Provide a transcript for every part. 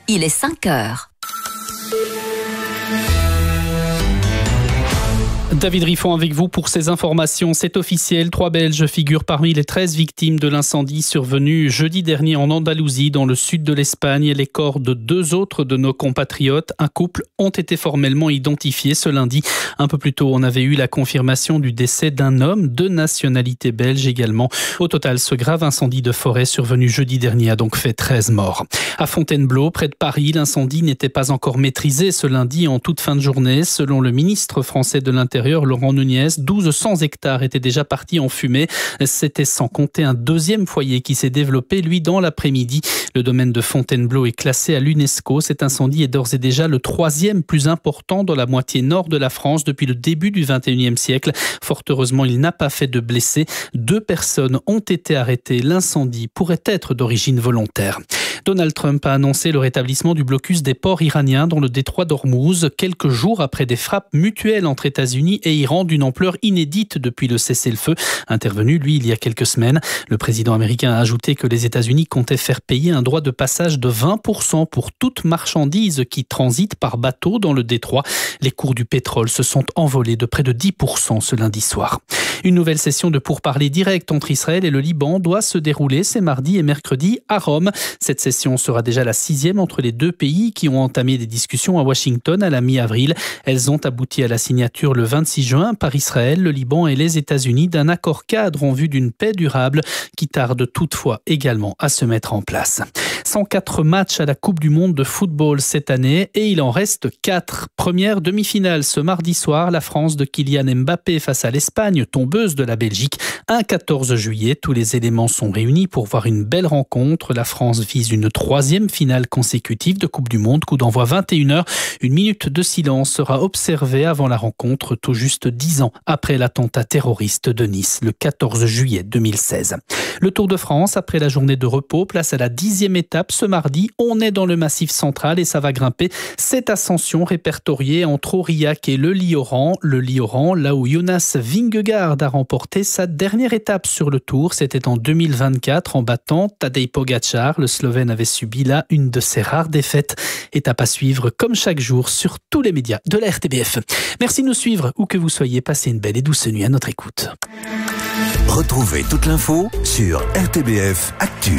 il est 5 heures. David Riffon avec vous pour ces informations. C'est officiel, 3 Belges figurent parmi les 13 victimes de l'incendie survenu jeudi dernier en Andalousie, dans le sud de l'Espagne. Les corps de 2 autres de nos compatriotes, un couple, ont été formellement identifiés ce lundi. Un peu plus tôt, on avait eu la confirmation du décès d'un homme de nationalité belge également. Au total, ce grave incendie de forêt survenu jeudi dernier a donc fait 13 morts. À Fontainebleau, près de Paris, l'incendie n'était pas encore maîtrisé ce lundi en toute fin de journée. Selon le ministre français de l'Intérieur, Laurent Nunez, 1200 hectares étaient déjà partis en fumée. C'était sans compter un deuxième foyer qui s'est développé, lui, dans l'après-midi. Le domaine de Fontainebleau est classé à l'UNESCO. Cet incendie est d'ores et déjà le 3e plus important dans la moitié nord de la France depuis le début du XXIe siècle. Fort heureusement, il n'a pas fait de blessés. 2 personnes ont été arrêtées. L'incendie pourrait être d'origine volontaire. Donald Trump a annoncé le rétablissement du blocus des ports iraniens dans le détroit d'Ormuz, quelques jours après des frappes mutuelles entre États-Unis et Iran d'une ampleur inédite depuis le cessez-le-feu intervenu, lui, il y a quelques semaines. Le président américain a ajouté que les États-Unis comptaient faire payer un droit de passage de 20% pour toute marchandise qui transite par bateau dans le détroit. Les cours du pétrole se sont envolés de près de 10% ce lundi soir. Une nouvelle session de pourparlers directs entre Israël et le Liban doit se dérouler ces mardi et mercredi à Rome. Cette session sera déjà la 6e entre les 2 pays qui ont entamé des discussions à Washington à la mi-avril. Elles ont abouti à la signature le 26 juin par Israël, le Liban et les États-Unis d'un accord cadre en vue d'une paix durable qui tarde toutefois également à se mettre en place. 104 matchs à la Coupe du Monde de football cette année et il en reste 4. Première demi-finale ce mardi soir, la France de Kylian Mbappé face à l'Espagne, tombeuse de la Belgique, un 14 juillet. Tous les éléments sont réunis pour voir une belle rencontre. La France vise une 3e finale consécutive de Coupe du Monde. Coup d'envoi 21h. Une minute de silence sera observée avant la rencontre, tout juste 10 ans après l'attentat terroriste de Nice, le 14 juillet 2016. Le Tour de France, après la journée de repos, place à la 10e étape ce mardi. On est dans le Massif central et ça va grimper. 7 ascensions répertoriées entre Aurillac et le Lioran. Le Lioran, là où Jonas Vingegaard a remporté sa dernière étape sur le Tour. C'était en 2024 en battant Tadej Pogačar. Le Slovène avait subi là une de ses rares défaites. Étape à suivre comme chaque jour sur tous les médias de la RTBF. Merci de nous suivre où que vous soyez. Passez une belle et douce nuit à notre écoute. Retrouvez toute l'info sur RTBF Actu.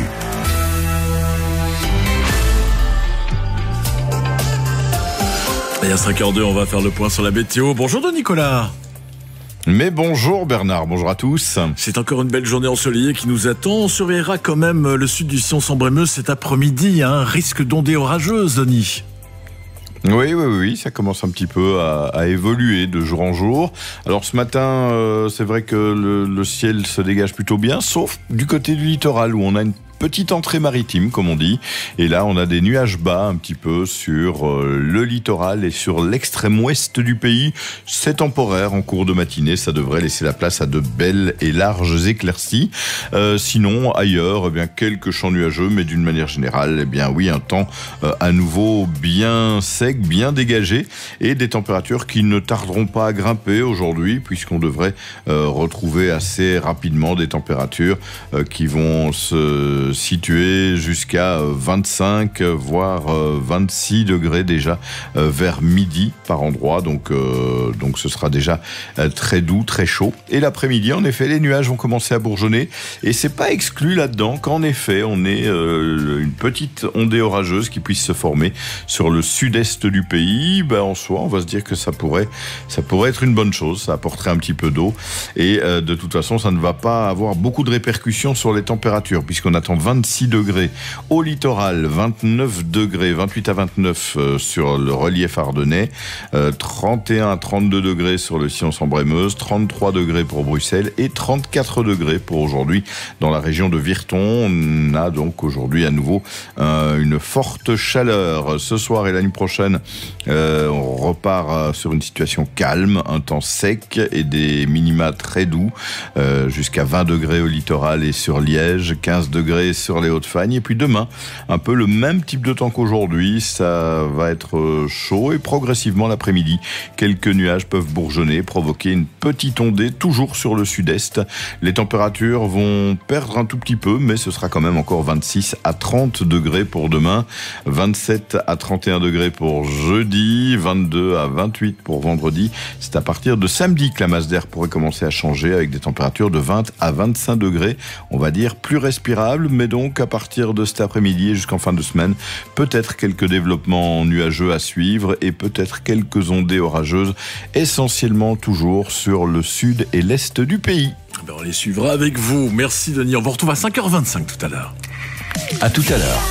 Et à 5h02, on va faire le point sur la météo. Bonjour de Nicolas. Mais bonjour Bernard, bonjour à tous. C'est encore une belle journée ensoleillée qui nous attend. On surveillera quand même le sud du Sion-Sambre-et-Meuse cet après-midi. Risque d'ondées orageuses, Denis. Oui, ça commence un petit peu à évoluer de jour en jour. Alors ce matin, c'est vrai que le ciel se dégage plutôt bien, sauf du côté du littoral où on a une petite entrée maritime, comme on dit. Et là, on a des nuages bas un petit peu sur le littoral et sur l'extrême ouest du pays. C'est temporaire en cours de matinée. Ça devrait laisser la place à de belles et larges éclaircies. Sinon, ailleurs, quelques champs nuageux, mais d'une manière générale, un temps à nouveau bien sec, bien dégagé et des températures qui ne tarderont pas à grimper aujourd'hui, puisqu'on devrait retrouver assez rapidement des températures qui vont se situé jusqu'à 25 voire 26 degrés déjà vers midi par endroit, donc ce sera déjà très doux, très chaud. Et l'après-midi, en effet, les nuages vont commencer à bourgeonner et c'est pas exclu là-dedans qu'en effet on ait une petite ondée orageuse qui puisse se former sur le sud-est du pays. En soi, on va se dire que ça pourrait être une bonne chose, ça apporterait un petit peu d'eau et de toute façon ça ne va pas avoir beaucoup de répercussions sur les températures puisqu'on attend 26 degrés au littoral, 29 degrés, 28 à 29 sur le relief ardennais, 31 à 32 degrés sur le Sion-Sambre-et-Meuse, 33 degrés pour Bruxelles et 34 degrés pour aujourd'hui dans la région de Virton. On a donc aujourd'hui à nouveau une forte chaleur. Ce soir et la nuit prochaine, on repart sur une situation calme, un temps sec et des minima très doux, jusqu'à 20 degrés au littoral et sur Liège, 15 degrés degrés sur les Hauts-de-Fagne. Et puis demain, un peu le même type de temps qu'aujourd'hui. Ça va être chaud et progressivement l'après-midi, quelques nuages peuvent bourgeonner, provoquer une petite ondée toujours sur le sud-est. Les températures vont perdre un tout petit peu, mais ce sera quand même encore 26 à 30 degrés pour demain, 27 à 31 degrés pour jeudi, 22 à 28 pour vendredi. C'est à partir de samedi que la masse d'air pourrait commencer à changer avec des températures de 20 à 25 degrés. On va dire plus respirable, mais donc à partir de cet après-midi et jusqu'en fin de semaine, peut-être quelques développements nuageux à suivre et peut-être quelques ondées orageuses, essentiellement toujours sur le sud et l'est du pays. On les suivra avec vous. Merci Denis. On vous retrouve à 5h25 tout à l'heure. À tout à l'heure.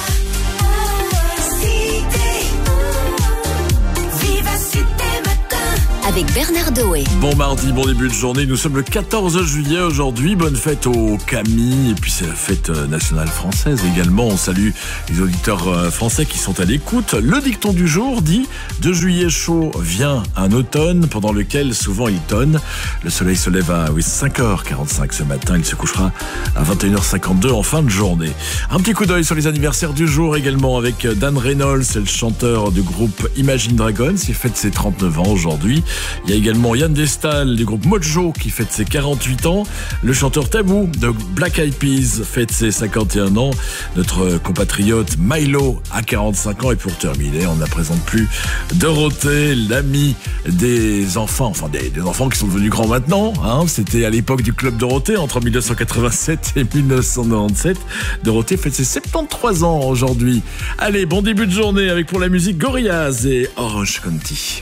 Avec Bernard Doé. Bon mardi, bon début de journée. Nous sommes le 14 juillet aujourd'hui. Bonne fête aux Camille. Et puis c'est la fête nationale française également. On salue les auditeurs français qui sont à l'écoute. Le dicton du jour dit « De juillet chaud vient un automne pendant lequel souvent il tonne ». Le soleil se lève à 5h45 ce matin. Il se couchera à 21h52 en fin de journée. Un petit coup d'œil sur les anniversaires du jour également avec Dan Reynolds, c'est le chanteur du groupe Imagine Dragons. Il fête ses 39 ans aujourd'hui. Il y a également Yann Destal du groupe Mojo qui fête ses 48 ans. Le chanteur Tabou de Black Eyed Peas fête ses 51 ans. Notre compatriote Milo a 45 ans. Et pour terminer, on ne la présente plus, Dorothée, l'amie des enfants, enfin des enfants qui sont devenus grands maintenant. C'était à l'époque du Club Dorothée, entre 1987 et 1997. Dorothée fête ses 73 ans aujourd'hui. Allez, bon début de journée avec pour la musique Gorillaz et Orange County.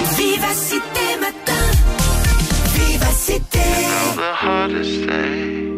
Vivacité matin, Vivacité. The hardest thing